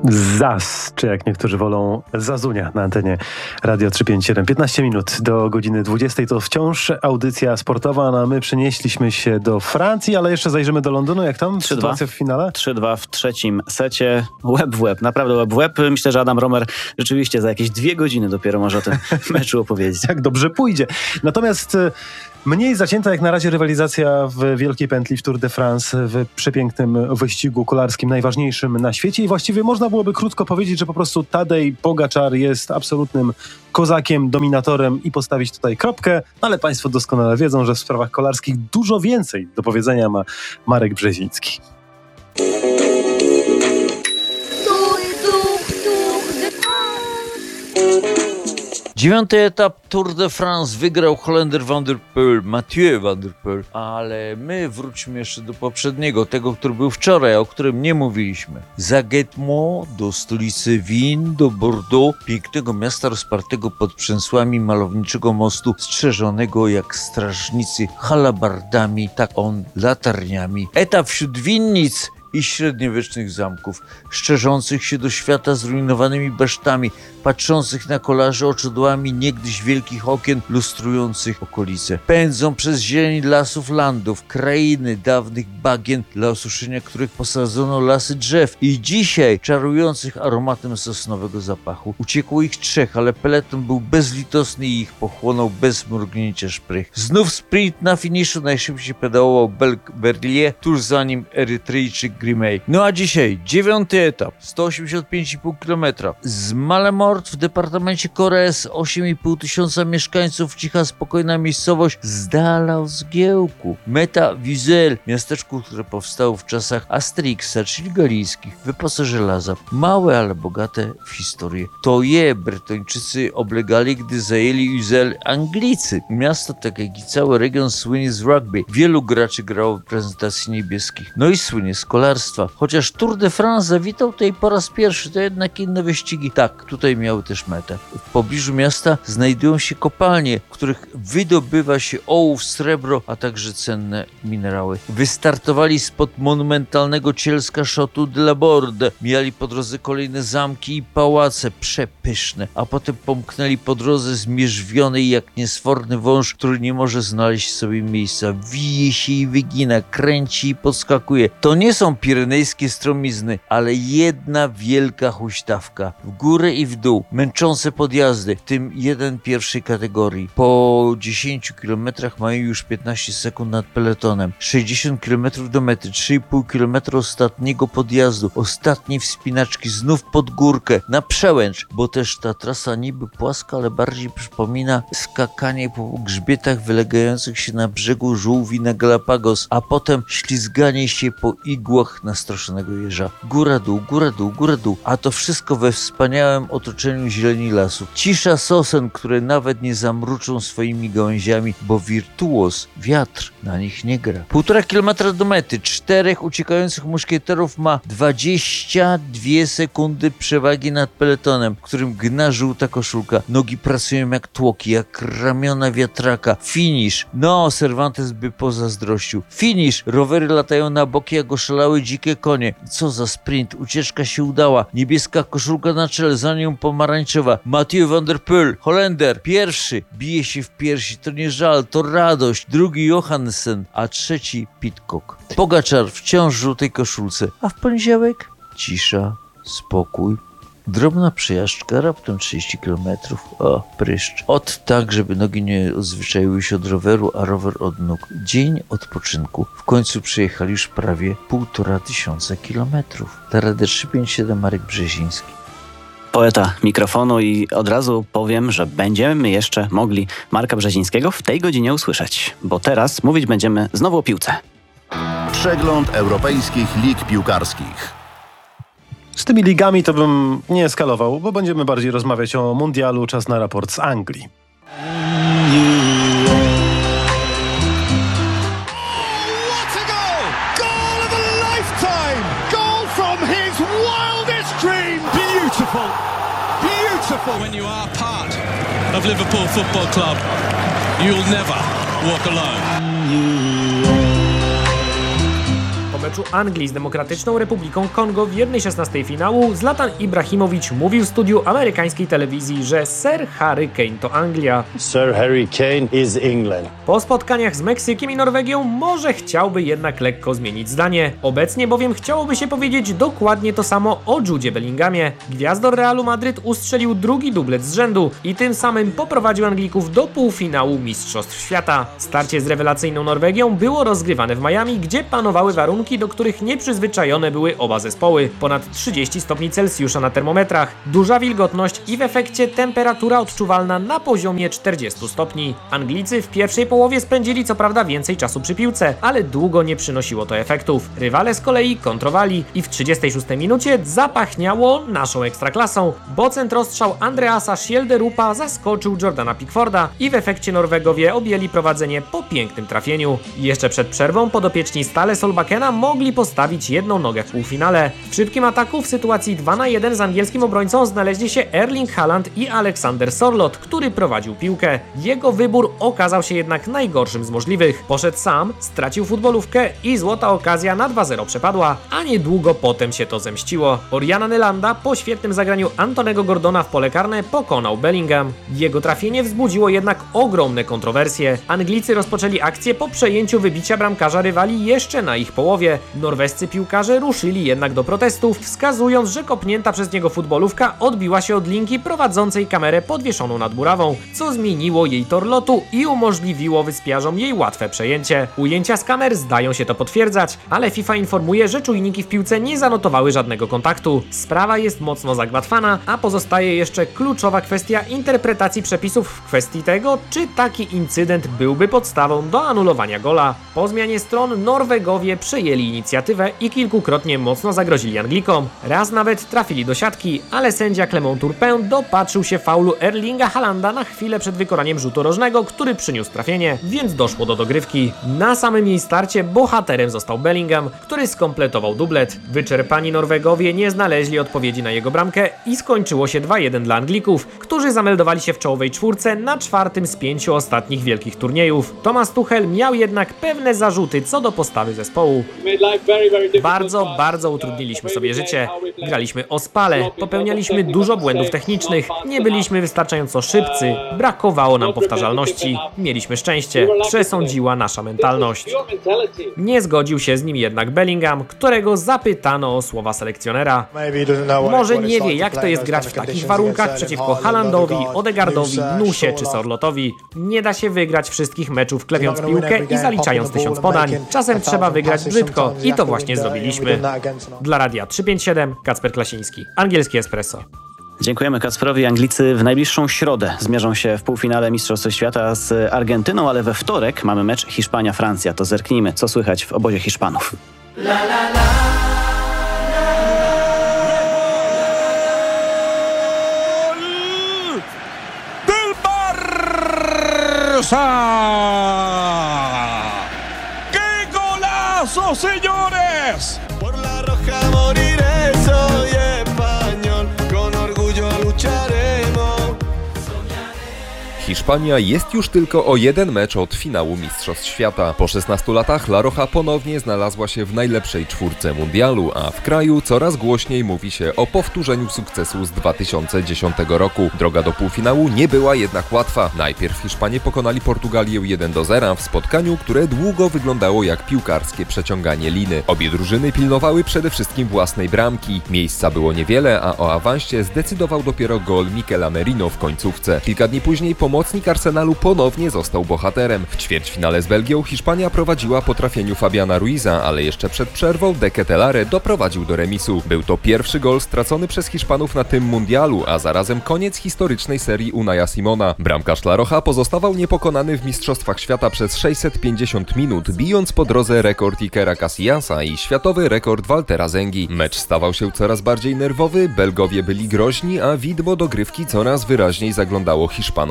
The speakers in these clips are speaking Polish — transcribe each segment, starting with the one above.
Zas, czy jak niektórzy wolą Zazunia na antenie Radio 357. 15 minut do godziny 20. To wciąż audycja sportowa, no a my przenieśliśmy się do Francji, ale jeszcze zajrzymy do Londynu. Jak tam sytuacja w finale? 3-2 w trzecim secie. Łeb w łeb, naprawdę łeb w łeb. Myślę, że Adam Romer rzeczywiście za jakieś 2 godziny dopiero może o tym meczu opowiedzieć. Jak dobrze pójdzie. Natomiast mniej zacięta jak na razie rywalizacja w Wielkiej Pętli w Tour de France, w przepięknym wyścigu kolarskim, najważniejszym na świecie i właściwie można byłoby krótko powiedzieć, że po prostu Tadej Pogačar jest absolutnym kozakiem, dominatorem i postawić tutaj kropkę, ale państwo doskonale wiedzą, że w sprawach kolarskich dużo więcej do powiedzenia ma Marek Brzeziński. 9. etap Tour de France wygrał Holender Van der Poel, Mathieu Van der Poel, ale my wróćmy jeszcze do poprzedniego, tego, który był wczoraj, o którym nie mówiliśmy. Zaguetmo do stolicy win, do Bordeaux, pięknego miasta rozpartego pod przęsłami malowniczego mostu, strzeżonego jak strażnicy halabardami, tak on latarniami. Etap wśród winnic i średniowiecznych zamków, szczerzących się do świata zrujnowanymi besztami, patrzących na kolarzy oczodłami niegdyś wielkich okien lustrujących okolice. Pędzą przez zieleń lasów landów, krainy dawnych bagien, dla osuszenia których posadzono lasy drzew i dzisiaj czarujących aromatem sosnowego zapachu. Uciekło ich 3, ale peleton był bezlitosny i ich pochłonął bez mrugnięcia szprych. Znów sprint na finiszu, najszybciej pedałował Belg Berlier, tuż za nim Erytrejczyk Grimey. No a dzisiaj 9. etap, 185,5 km. Z Malemort w departamencie Corrèze, 8,5 tysiąca mieszkańców, cicha, spokojna miejscowość z dala od zgiełku. Meta Wiesel, miasteczku, które powstało w czasach Asterixa, czyli galijskich, w epoce żelaza. Małe, ale bogate w historię. To je Bretończycy oblegali, gdy zajęli Wiesel Anglicy. Miasto, tak jak i cały region, słynie z rugby. Wielu graczy grało w reprezentacji niebieskich. No i słynie z kolarstwa. Chociaż Tour de France zawitał tutaj po raz pierwszy, to jednak inne wyścigi. Tak, tutaj miały też metę. W pobliżu miasta znajdują się kopalnie, w których wydobywa się ołów, srebro, a także cenne minerały. Wystartowali spod monumentalnego cielska Château de la Borde. Mijali po drodze kolejne zamki i pałace przepyszne, a potem pomknęli po drodze zmierzwionej jak niesforny wąż, który nie może znaleźć sobie miejsca. Wije się i wygina, kręci i podskakuje. To nie są pirenejskie stromizny, ale jedna wielka huśtawka. W górę i w dół. Męczące podjazdy, w tym jeden pierwszej kategorii. Po 10 kilometrach mają już 15 sekund nad peletonem. 60 km do mety, 3,5 km ostatniego podjazdu. Ostatniej wspinaczki znów pod górkę. Na przełęcz, bo też ta trasa niby płaska, ale bardziej przypomina skakanie po grzbietach wylegających się na brzegu żółwi na Galapagos, a potem ślizganie się po igłach nastroszonego jeża. Góra, dół, góra, dół, góra, dół. A to wszystko we wspaniałym otoczeniu zieleni lasu. Cisza sosen, które nawet nie zamruczą swoimi gałęziami, bo wirtuos, wiatr, na nich nie gra. 1,5 kilometra do mety. 4 uciekających muszkieterów ma 22 sekundy przewagi nad peletonem, w którym gna żółta koszulka. Nogi pracują jak tłoki, jak ramiona wiatraka. Finish. No, Cervantes by pozazdrościł. Finish. Rowery latają na boki jak oszalały dzikie konie. Co za sprint. Ucieczka się udała. Niebieska koszulka na czele, za nią pomarańczowa. Mathieu Van der Poel, Holender, pierwszy. Bije się w piersi. To nie żal, to radość. Drugi Johansen, a trzeci Pidcock. Pogačar wciąż w żółtej koszulce. A w poniedziałek cisza, spokój. Drobna przejażdżka, raptem 30 km. O, pryszcz. Tak, żeby nogi nie odzwyczaiły się od roweru, a rower od nóg. Dzień odpoczynku. W końcu przejechali już prawie 1500 kilometrów. Dla Radia 357 Marek Brzeziński. Poeta mikrofonu i od razu powiem, że będziemy jeszcze mogli Marka Brzezińskiego w tej godzinie usłyszeć, bo teraz mówić będziemy znowu o piłce. Przegląd europejskich lig piłkarskich. Z tymi ligami to bym nie eskalował, bo będziemy bardziej rozmawiać o mundialu. Czas na raport z Anglii. When you are part of Liverpool Football Club, you'll never walk alone. meczu Anglii z Demokratyczną Republiką Kongo w 1/16 finału Zlatan Ibrahimowicz mówił w studiu amerykańskiej telewizji, że Sir Harry Kane to Anglia. Sir Harry Kane is England. Po spotkaniach z Meksykiem i Norwegią może chciałby jednak lekko zmienić zdanie. Obecnie bowiem chciałoby się powiedzieć dokładnie to samo o Judzie Bellinghamie. Gwiazdor Realu Madryt ustrzelił drugi dublet z rzędu i tym samym poprowadził Anglików do półfinału Mistrzostw Świata. Starcie z rewelacyjną Norwegią było rozgrywane w Miami, gdzie panowały warunki, do których nieprzyzwyczajone były oba zespoły. Ponad 30 stopni Celsjusza na termometrach, duża wilgotność i w efekcie temperatura odczuwalna na poziomie 40 stopni. Anglicy w pierwszej połowie spędzili co prawda więcej czasu przy piłce, ale długo nie przynosiło to efektów. Rywale z kolei kontrowali i w 36 minucie zapachniało naszą ekstraklasą, bo centrostrzał Andreasa Schjelderupa zaskoczył Jordana Pickforda i w efekcie Norwegowie objęli prowadzenie po pięknym trafieniu. Jeszcze przed przerwą podopieczni Stale Solbakena mogli postawić jedną nogę w półfinale. W szybkim ataku w sytuacji 2-1 z angielskim obrońcą znaleźli się Erling Haaland i Alexander Sorloth, który prowadził piłkę. Jego wybór okazał się jednak najgorszym z możliwych. Poszedł sam, stracił futbolówkę i złota okazja na 2-0 przepadła, a niedługo potem się to zemściło. Oriana Nylanda po świetnym zagraniu Antonego Gordona w pole karne pokonał Bellingham. Jego trafienie wzbudziło jednak ogromne kontrowersje. Anglicy rozpoczęli akcję po przejęciu wybicia bramkarza rywali jeszcze na ich połowie. Norwescy piłkarze ruszyli jednak do protestów, wskazując, że kopnięta przez niego futbolówka odbiła się od linki prowadzącej kamerę podwieszoną nad murawą, co zmieniło jej tor lotu i umożliwiło wyspiarzom jej łatwe przejęcie. Ujęcia z kamer zdają się to potwierdzać, ale FIFA informuje, że czujniki w piłce nie zanotowały żadnego kontaktu. Sprawa jest mocno zagmatwana, a pozostaje jeszcze kluczowa kwestia interpretacji przepisów w kwestii tego, czy taki incydent byłby podstawą do anulowania gola. Po zmianie stron Norwegowie przejęli inicjatywę i kilkukrotnie mocno zagrozili Anglikom. Raz nawet trafili do siatki, ale sędzia Clement Turpin dopatrzył się faulu Erlinga Haalanda na chwilę przed wykonaniem rzutu rożnego, który przyniósł trafienie, więc doszło do dogrywki. Na samym jej starcie bohaterem został Bellingham, który skompletował dublet. Wyczerpani Norwegowie nie znaleźli odpowiedzi na jego bramkę i skończyło się 2-1 dla Anglików, którzy zameldowali się w czołowej czwórce na 4. z 5 ostatnich wielkich turniejów. Thomas Tuchel miał jednak pewne zarzuty co do postawy zespołu. Bardzo utrudniliśmy sobie życie. Graliśmy ospale, popełnialiśmy dużo błędów technicznych, nie byliśmy wystarczająco szybcy, brakowało nam powtarzalności, mieliśmy szczęście, przesądziła nasza mentalność. Nie zgodził się z nim jednak Bellingham, którego zapytano o słowa selekcjonera. Może nie wie, jak to jest grać w takich warunkach przeciwko Haalandowi, Odegaardowi, Nusie czy Sorlothowi. Nie da się wygrać wszystkich meczów klepiąc piłkę i zaliczając 1000 podań. Czasem trzeba wygrać brzydko i to właśnie zrobiliśmy. Dla Radia 357 Kacper Klasiński, Angielskie Espresso. Dziękujemy Kacperowi. Anglicy w najbliższą środę zmierzą się w półfinale Mistrzostw Świata z Argentyną, ale we wtorek mamy mecz Hiszpania-Francja. To zerknijmy, co słychać w obozie Hiszpanów. ¡Qué golazo, señores! Por la roja moriré, soy español, con orgullo lucharemos. Hiszpania jest już tylko o jeden mecz od finału Mistrzostw Świata. Po 16 latach La Roja ponownie znalazła się w najlepszej czwórce mundialu, a w kraju coraz głośniej mówi się o powtórzeniu sukcesu z 2010 roku. Droga do półfinału nie była jednak łatwa. Najpierw Hiszpanie pokonali Portugalię 1-0 w spotkaniu, które długo wyglądało jak piłkarskie przeciąganie liny. Obie drużyny pilnowały przede wszystkim własnej bramki. Miejsca było niewiele, a o awansie zdecydował dopiero gol Mikela Merino w końcówce. Kilka dni później pomocnik Arsenalu ponownie został bohaterem. W ćwierćfinale z Belgią Hiszpania prowadziła po trafieniu Fabiana Ruiza, ale jeszcze przed przerwą De Ketelaere doprowadził do remisu. Był to pierwszy gol stracony przez Hiszpanów na tym mundialu, a zarazem koniec historycznej serii Unaia Simona. Bramkarz La Roja pozostawał niepokonany w Mistrzostwach Świata przez 650 minut, bijąc po drodze rekord Ikera Casillasa i światowy rekord Waltera Zengi. Mecz stawał się coraz bardziej nerwowy, Belgowie byli groźni, a widmo dogrywki coraz wyraźniej zaglądało Hiszpanom w oczy.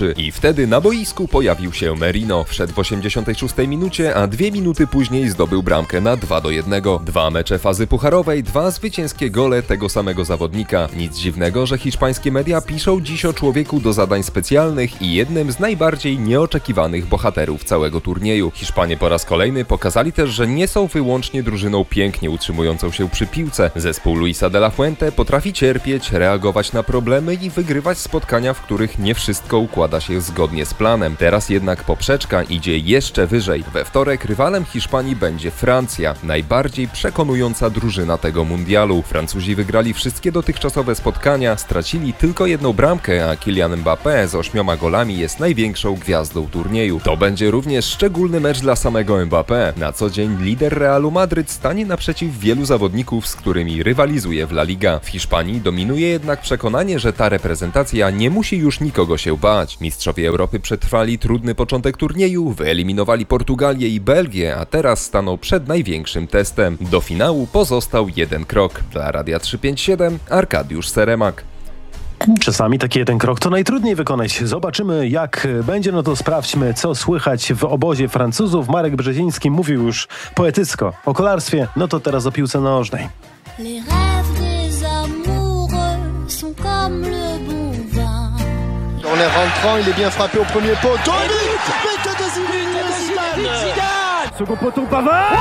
piłkarzy i wtedy na boisku pojawił się Merino. Wszedł w 86 minucie, a 2 minuty później zdobył bramkę na 2-1. 2 mecze fazy pucharowej, 2 zwycięskie gole tego samego zawodnika. Nic dziwnego, że hiszpańskie media piszą dziś o człowieku do zadań specjalnych i jednym z najbardziej nieoczekiwanych bohaterów całego turnieju. Hiszpanie po raz kolejny pokazali też, że nie są wyłącznie drużyną pięknie utrzymującą się przy piłce. Zespół Luisa de la Fuente potrafi cierpieć, reagować na problemy i wygrywać spotkania, w których nie wszystko układa się zgodnie z planem. Teraz jednak poprzeczka idzie jeszcze wyżej. We wtorek rywalem Hiszpanii będzie Francja, najbardziej przekonująca drużyna tego mundialu. Francuzi wygrali wszystkie dotychczasowe spotkania, stracili tylko 1 bramkę, a Kylian Mbappé z 8 golami jest największą gwiazdą turnieju. To będzie również szczególny mecz dla samego Mbappé. Na co dzień lider Realu Madryt stanie naprzeciw wielu zawodników, z którymi rywalizuje w La Liga. W Hiszpanii dominuje jednak przekonanie, że ta reprezentacja nie musi już nikogo się bać. Mistrzowie Europy przetrwali trudny początek turnieju, wyeliminowali Portugalię i Belgię, a teraz staną przed największym testem. Do finału pozostał 1 krok. Dla Radia 357 Arkadiusz Seremak. Czasami taki 1 krok to najtrudniej wykonać. Zobaczymy, jak będzie, no to sprawdźmy, co słychać w obozie Francuzów. Marek Brzeziński mówił już poetycko o kolarstwie, no to teraz o piłce nożnej. Les rêves des amoureux sont comme le bon vin. En l'air rentrant, il est bien frappé au premier poteau. Mais que de Zidane! Second poteau, Pavard!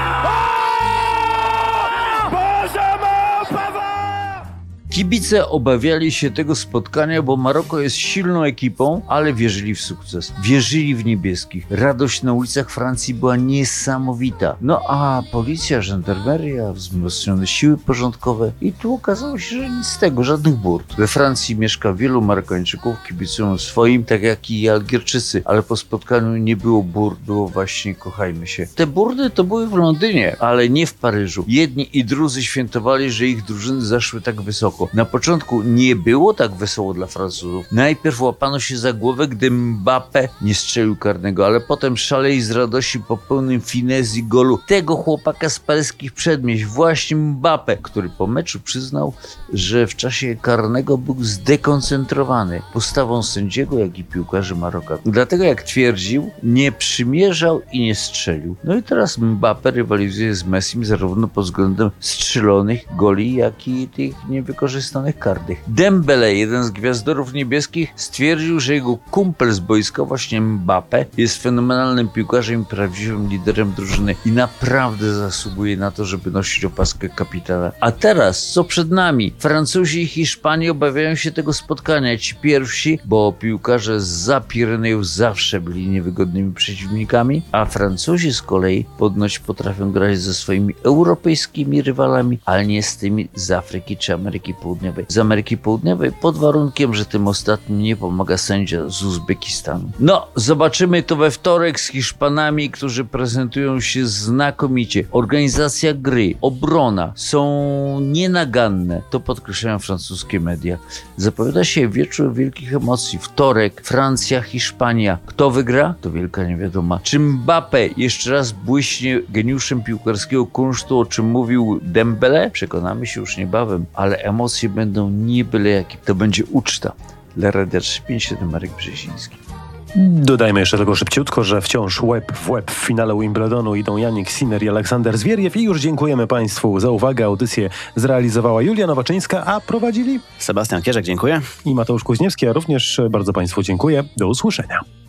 Kibice obawiali się tego spotkania, bo Maroko jest silną ekipą, ale wierzyli w sukces. Wierzyli w niebieskich. Radość na ulicach Francji była niesamowita. No a policja, żandarmeria, wzmocnione siły porządkowe i tu okazało się, że nic z tego, żadnych burt. We Francji mieszka wielu Marokańczyków, kibicują swoim, tak jak i Algierczycy, ale po spotkaniu nie było burt, było właśnie kochajmy się. Te burdy to były w Londynie, ale nie w Paryżu. Jedni i drudzy świętowali, że ich drużyny zaszły tak wysoko. Na początku nie było tak wesoło dla Francuzów. Najpierw łapano się za głowę, gdy Mbappé nie strzelił karnego, ale potem szaleli z radości po pełnym finezji golu tego chłopaka z paryskich przedmieść, właśnie Mbappé, który po meczu przyznał, że w czasie karnego był zdekoncentrowany postawą sędziego, jak i piłkarzy Maroka. Dlatego, jak twierdził, nie przymierzał i nie strzelił. No i teraz Mbappé rywalizuje z Messim zarówno pod względem strzelonych goli, jak i tych niewykorzystanych karnych. Dembele, jeden z gwiazdorów niebieskich, stwierdził, że jego kumpel z boiska, właśnie Mbappé, jest fenomenalnym piłkarzem i prawdziwym liderem drużyny i naprawdę zasługuje na to, żeby nosić opaskę kapitana. A teraz, co przed nami? Francuzi i Hiszpanie obawiają się tego spotkania. Ci pierwsi, bo piłkarze zza Pirenejów zawsze byli niewygodnymi przeciwnikami, a Francuzi z kolei ponoć potrafią grać ze swoimi europejskimi rywalami, ale nie z tymi z Afryki czy Ameryki Południowej. Z Ameryki Południowej pod warunkiem, że tym ostatnim nie pomaga sędzia z Uzbekistanu. No, zobaczymy to we wtorek z Hiszpanami, którzy prezentują się znakomicie. Organizacja gry, obrona są nienaganne. To podkreślają francuskie media. Zapowiada się wieczór wielkich emocji. Wtorek, Francja, Hiszpania. Kto wygra? To wielka niewiadoma. Czy Mbappé jeszcze raz błyśnie geniuszem piłkarskiego kunsztu, o czym mówił Dembele? Przekonamy się już niebawem, ale emocje będą nie byle jakie. To będzie uczta. Dla Radia 357 Marek Brzeziński. Dodajmy jeszcze tego szybciutko, że wciąż łeb w łeb w finale Wimbledonu idą Jannik Sinner i Aleksander Zwieriew i już dziękujemy Państwu za uwagę. Audycję zrealizowała Julia Nowaczyńska, a prowadzili Sebastian Kierzek, dziękuję. I Mateusz Kuźniewski, a również bardzo Państwu dziękuję. Do usłyszenia.